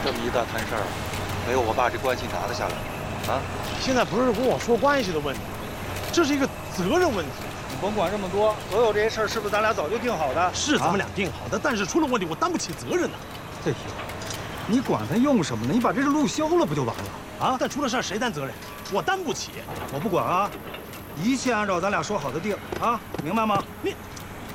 这么一大摊事儿，没有我爸这关系拿得下来啊？ 现在不是跟我说关系的问题，这是一个责任问题。 你甭管这么多，所有这些事儿是不是咱俩早就定好的？ 是咱们俩定好的，但是出了问题，我担不起责任呐。 哎呦，你管他用什么呢？你把这路修了不就完了？ 啊！但出了事儿谁担责任？我担不起。 我不管啊，一切按照咱俩说好的定啊，明白吗？ 你